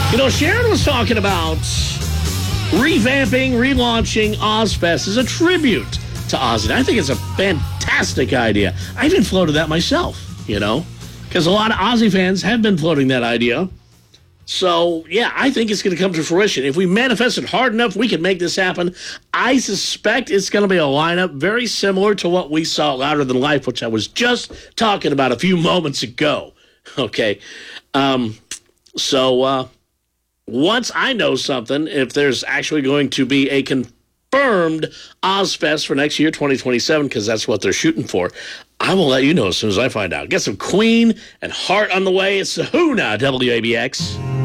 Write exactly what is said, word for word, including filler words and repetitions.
You know, Sharon was talking about revamping, relaunching Ozfest as a tribute to Ozzy. I think it's a fantastic idea. I even floated that myself, you know, because a lot of Ozzy fans have been floating that idea. So, yeah, I think it's going to come to fruition. If we manifest it hard enough, we can make this happen. I suspect it's going to be a lineup very similar to what we saw at Louder Than Life, which I was just talking about a few moments ago. Okay. Um, so, uh, once I know something, if there's actually going to be a confirmed Ozfest for next year, twenty twenty-seven, because that's what they're shooting for, I will let you know as soon as I find out. Get some Queen and Heart on the way. It's the Who now, W A B X.